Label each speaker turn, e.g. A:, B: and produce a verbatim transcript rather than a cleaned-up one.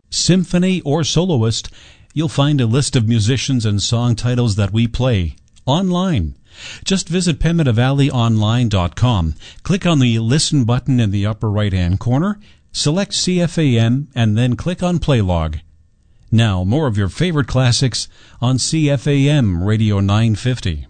A: symphony, or soloist, you'll find a list of musicians and song titles that we play online. Just visit pemmican valley online dot com, click on the Listen button in the upper right-hand corner, select C F A M, and then click on Play Log. Now, more of your favorite classics on C F A M Radio nine fifty.